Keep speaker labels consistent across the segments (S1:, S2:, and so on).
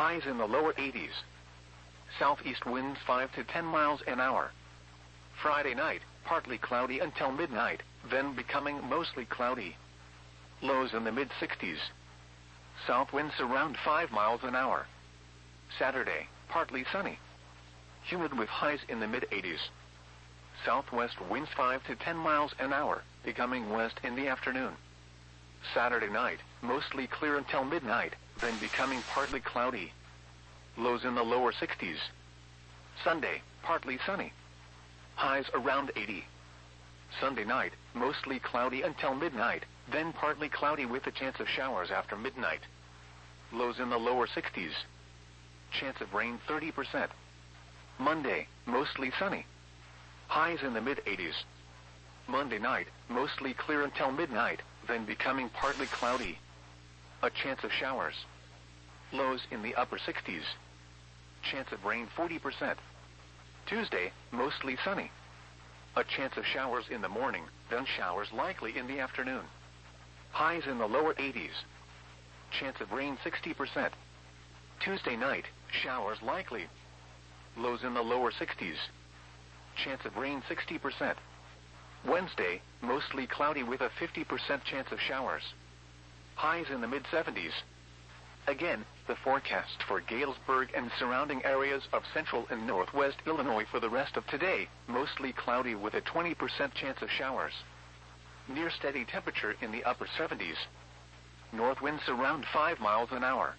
S1: Highs in the lower 80s. Southeast winds 5 to 10 miles an hour. Friday night, partly cloudy until midnight, then becoming mostly cloudy. Lows in the mid-60s. South winds around 5 miles an hour. Saturday, partly sunny. Humid with highs in the mid-80s. Southwest winds 5 to 10 miles an hour, becoming west in the afternoon. Saturday night, mostly clear until midnight, then becoming partly cloudy. Lows in the lower 60s. Sunday, partly sunny. Highs around 80. Sunday night, mostly cloudy until midnight, then partly cloudy with a chance of showers after midnight. Lows in the lower 60s. Chance of rain 30%. Monday, mostly sunny. Highs in the mid-80s. Monday night, mostly clear until midnight, then becoming partly cloudy. A chance of showers. Lows in the upper 60s. Chance of rain 40%. Tuesday, mostly sunny. A chance of showers in the morning, then showers likely in the afternoon. Highs in the lower 80s. Chance of rain 60%. Tuesday night, showers likely. Lows in the lower 60s. Chance of rain 60%. Wednesday, mostly cloudy with a 50% chance of showers. Highs in the mid-70s. Again, the forecast for Galesburg and surrounding areas of central and northwest Illinois for the rest of today, mostly cloudy with a 20% chance of showers. Near steady temperature in the upper 70s. North winds around 5 miles an hour.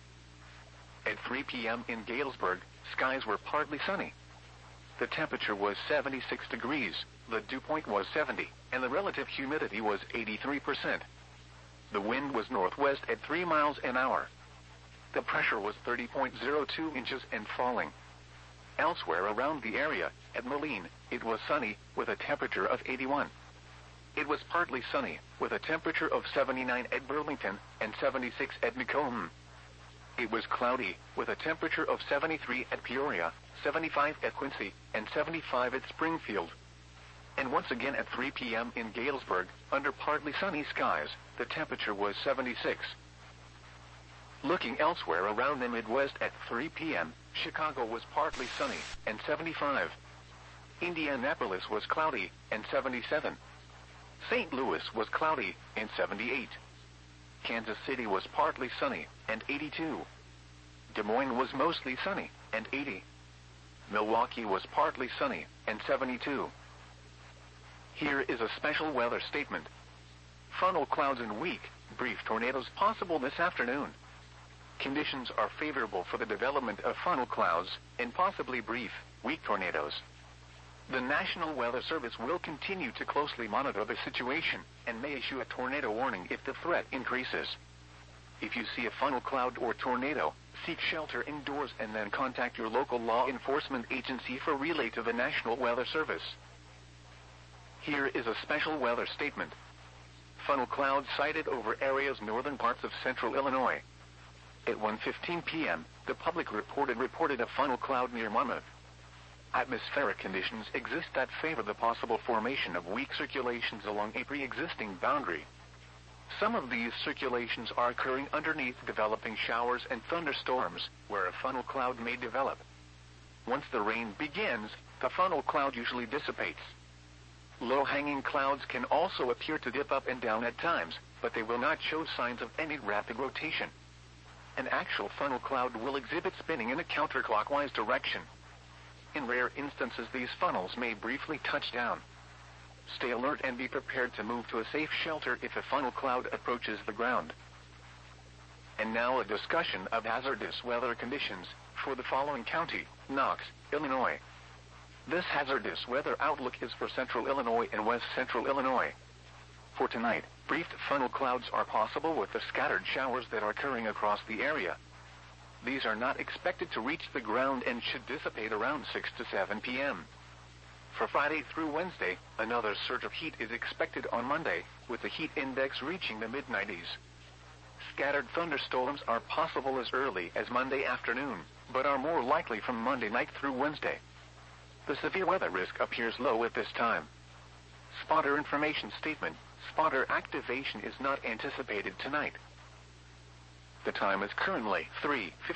S1: At 3 p.m. in Galesburg, skies were partly sunny. The temperature was 76 degrees, the dew point was 70, and the relative humidity was 83%. The wind was northwest at 3 miles an hour. The pressure was 30.02 inches and falling. Elsewhere around the area, at Moline, it was sunny, with a temperature of 81. It was partly sunny, with a temperature of 79 at Burlington and 76 at Macomb. It was cloudy, with a temperature of 73 at Peoria, 75 at Quincy, and 75 at Springfield. And once again at 3 p.m. in Galesburg, under partly sunny skies, the temperature was 76. Looking elsewhere around the Midwest at 3 p.m., Chicago was partly sunny, and 75. Indianapolis was cloudy, and 77. St. Louis was cloudy, and 78. Kansas City was partly sunny, and 82. Des Moines was mostly sunny, and 80. Milwaukee was partly sunny, and 72. Here is a special weather statement. Funnel clouds and weak, brief tornadoes possible this afternoon. Conditions are favorable for the development of funnel clouds and possibly brief, weak tornadoes. The National Weather Service will continue to closely monitor the situation and may issue a tornado warning if the threat increases. If you see a funnel cloud or tornado, seek shelter indoors and then contact your local law enforcement agency for relay to the National Weather Service. Here is a special weather statement. Funnel clouds sighted over areas northern parts of central Illinois. At 1:15 p.m., the public reported a funnel cloud near Monmouth. Atmospheric conditions exist that favor the possible formation of weak circulations along a pre-existing boundary. Some of these circulations are occurring underneath developing showers and thunderstorms, where a funnel cloud may develop. Once the rain begins, the funnel cloud usually dissipates. Low-hanging clouds can also appear to dip up and down at times, but they will not show signs of any rapid rotation. An actual funnel cloud will exhibit spinning in a counterclockwise direction. In rare instances, these funnels may briefly touch down. Stay alert and be prepared to move to a safe shelter if a funnel cloud approaches the ground. And now a discussion of hazardous weather conditions for the following county, Knox, Illinois. This hazardous weather outlook is for central Illinois and west central Illinois. For tonight, brief funnel clouds are possible with the scattered showers that are occurring across the area. These are not expected to reach the ground and should dissipate around 6 to 7 p.m. For Friday through Wednesday, another surge of heat is expected on Monday, with the heat index reaching the mid-90s. Scattered thunderstorms are possible as early as Monday afternoon, but are more likely from Monday night through Wednesday. The severe weather risk appears low at this time. Spotter information statement. Spotter activation is not anticipated tonight. The time is currently 3:50.